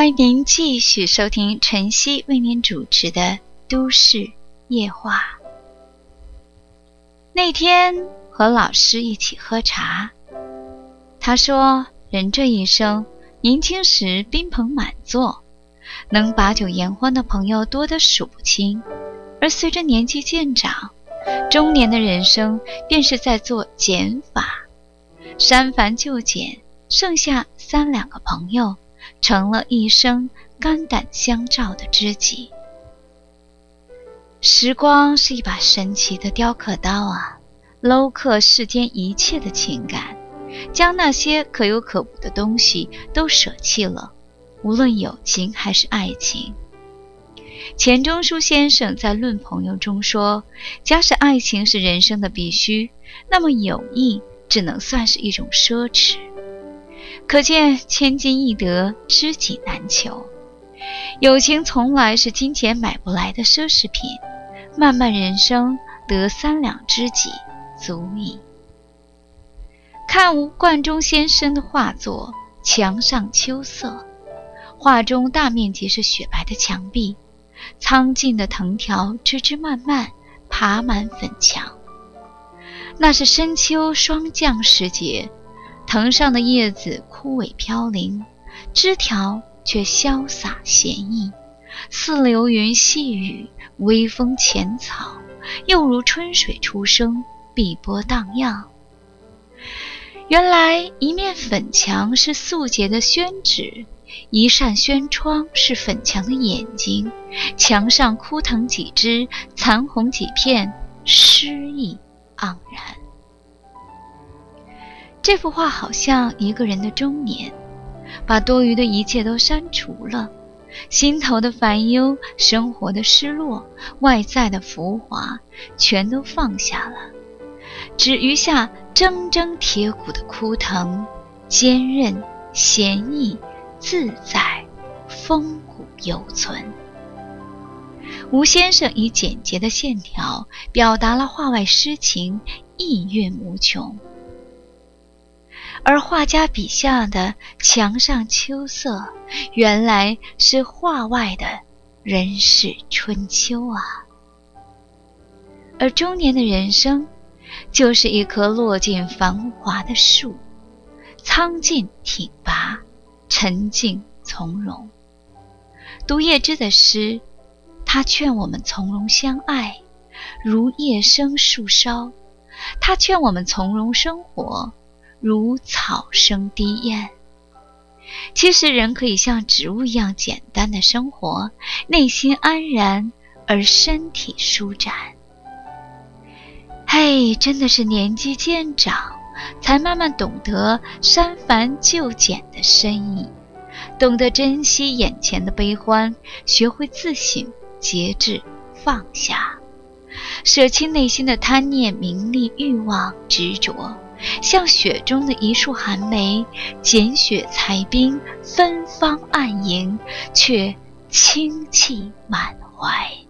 欢迎您继续收听晨曦为您主持的都市夜话。那天和老师一起喝茶，他说人这一生年轻时宾朋满座，能把酒言欢的朋友多得数不清，而随着年纪渐长，中年的人生便是在做减法，删繁就简，剩下3、2个朋友，成了一生肝胆相照的知己。时光是一把神奇的雕刻刀啊，镂刻世间一切的情感，将那些可有可无的东西都舍弃了，无论友情还是爱情。钱钟书先生在《论朋友》中说，假使爱情是人生的必须，那么友谊只能算是一种奢侈。可见千金易得，知己难求。友情从来是金钱买不来的奢侈品，漫漫人生得3两知己足矣。看吴冠中先生的画作《墙上秋色》，画中大面积是雪白的墙壁，苍劲的藤条枝枝蔓蔓爬满粉墙。那是深秋霜降时节，藤上的叶子枯萎飘零，枝条却潇洒闲逸，似流云细雨，微风浅草，又如春水初生，碧波荡漾。原来一面粉墙是素洁的宣纸，一扇轩窗是粉墙的眼睛，墙上枯藤几枝，残红几片，诗意盎然。这幅画好像一个人的中年，把多余的一切都删除了，心头的烦忧，生活的失落，外在的浮华，全都放下了，只余下铮铮铁骨的枯藤，坚韧闲逸自在，风骨犹存。吴先生以简洁的线条表达了画外诗情，意蕴无穷。而画家笔下的墙上秋色，原来是画外的人世春秋啊。而中年的人生，就是一棵落尽繁华的树，苍劲挺拔，沉静从容。读叶芝的诗，他劝我们从容相爱，如叶生树梢；他劝我们从容生活，如草生低咽。其实人可以像植物一样简单的生活，内心安然，而身体舒展。嘿，真的是年纪渐长，才慢慢懂得删繁就简的深意，懂得珍惜眼前的悲欢，学会自省、节制、放下，舍弃内心的贪念、名利、欲望、执着，像雪中的一束寒梅，剪雪裁冰，芬芳暗盈，却清气满怀。